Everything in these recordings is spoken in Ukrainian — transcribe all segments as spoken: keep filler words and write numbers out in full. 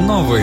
Новини.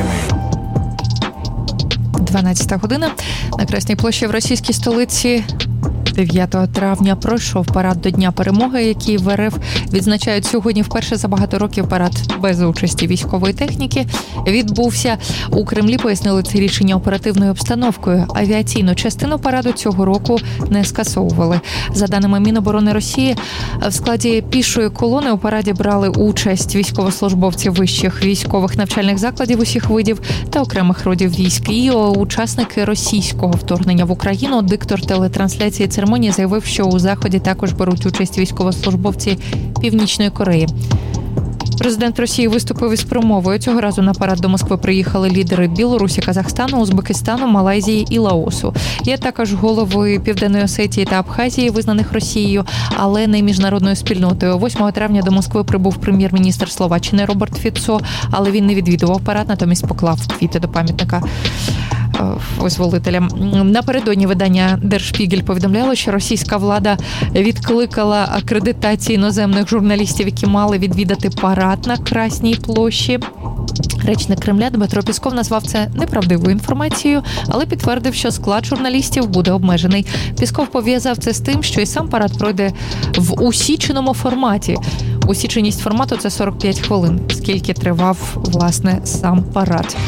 дванадцята година. На Красній площі в російській столиці дев'ятого травня пройшов парад до Дня перемоги, який в РФ відзначають сьогодні вперше за багато років. Парад без участі військової техніки відбувся. У Кремлі пояснили це рішення оперативною обстановкою. Авіаційну частину параду цього року не скасовували. За даними Міноборони Росії, в складі пішої колони у параді брали участь військовослужбовці вищих військових навчальних закладів усіх видів та окремих родів військ і учасники російського вторгнення в Україну. Диктор телетрансляції церемонії заявив, що у заході також беруть участь військовослужбовці Північної Кореї. Президент Росії виступив із промовою. Цього разу на парад до Москви приїхали лідери Білорусі, Казахстану, Узбекистану, Малайзії і Лаосу. Є також голови Південної Осетії та Абхазії, визнаних Росією, але не міжнародною спільнотою. восьмого травня до Москви прибув прем'єр-міністр Словаччини Роберт Фіцо, але він не відвідував парад, натомість поклав квіти до пам'ятника визволителям. Напередодні видання Der Spiegel повідомляло, що російська влада відкликала акредитації іноземних журналістів, які мали відвідати парад на Красній площі. Речник Кремля Дмитро Пісков назвав це неправдивою інформацією, але підтвердив, що склад журналістів буде обмежений. Пісков пов'язав це з тим, що і сам парад пройде в усіченому форматі. Усіченість формату – це сорок п'ять хвилин, скільки тривав, власне, сам парад.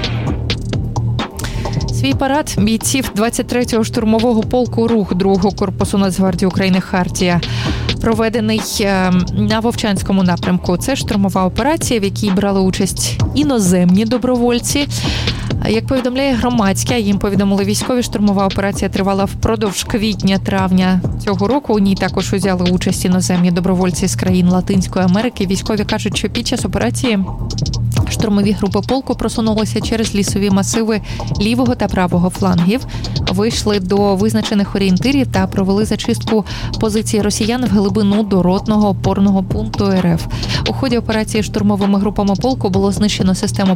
Свій парад бійців двадцять третього штурмового полку «Рух» другого корпусу Нацгвардії України «Хартія» проведений на Вовчанському напрямку. Це штурмова операція, в якій брали участь іноземні добровольці. Як повідомляє громадське, а їм повідомили військові, штурмова операція тривала впродовж квітня-травня цього року. У ній також узяли участь іноземні добровольці з країн Латинської Америки. Військові кажуть, що під час операції штурмові групи полку просунулися через лісові масиви лівого та правого флангів, вийшли до визначених орієнтирів та провели зачистку позицій росіян в глибину до ротного опорного пункту РФ. У ході операції штурмовими групами полку було знищено систему